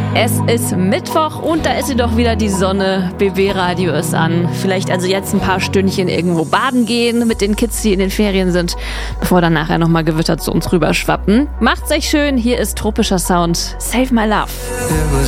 Es ist Mittwoch und da ist sie doch wieder, die Sonne. BB Radio ist an. Vielleicht also jetzt ein paar Stündchen irgendwo baden gehen mit den Kids, die in den Ferien sind, bevor dann nachher nochmal Gewitter zu uns rüberschwappen. Macht's euch schön, hier ist tropischer Sound. Save My Love.